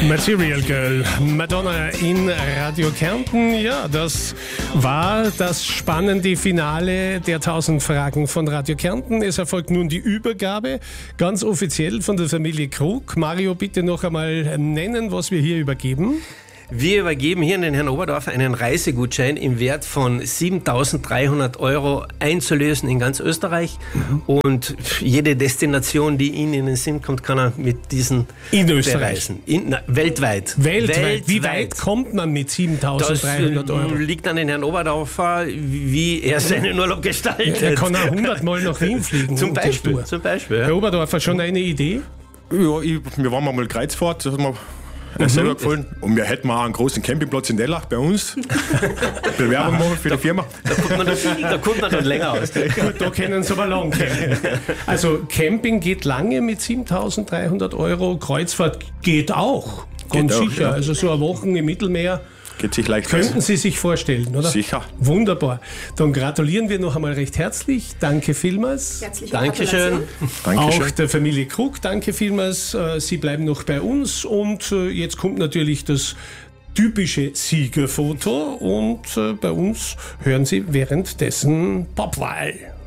Material Girl, Madonna in Radio Kärnten. Ja, das war das spannende Finale der 1000 Fragen von Radio Kärnten. Es erfolgt nun die Übergabe, ganz offiziell von der Familie Krug. Mario, bitte noch einmal nennen, was wir hier übergeben. Wir übergeben hier an den Herrn Oberdorfer einen Reisegutschein im Wert von 7.300 € einzulösen in ganz Österreich. Und jede Destination, die Ihnen in den Sinn kommt, kann er mit diesen in Österreich bereisen. Weltweit. Wie weit kommt man mit 7.300 €? Das liegt an den Herrn Oberdorfer, wie er seinen Urlaub gestaltet. Er kann auch 100 Mal nach Wien fliegen. Zum Beispiel. Ja. Herr Oberdorfer, schon eine Idee? Ja, wir waren mal Kreuzfahrt, das hat mir selber gefallen. Und wir hätten mal einen großen Campingplatz in Dellach bei uns. Bewerbung machen für die Firma. Da kommt man dann länger aus. Da können Sie aber lang campen. Also Camping geht lange mit 7.300 €. Kreuzfahrt geht auch. Ganz Geht auch, sicher. ja. Also so eine Woche im Mittelmeer. Geht sich leicht Könnten Sie sich vorstellen, oder? Sicher. Wunderbar. Dann gratulieren wir noch einmal recht herzlich. Danke vielmals. Herzliche Dankeschön. Auch der Familie Krug, danke vielmals. Sie bleiben noch bei uns und jetzt kommt natürlich das typische Siegerfoto und bei uns hören Sie währenddessen Popwahl.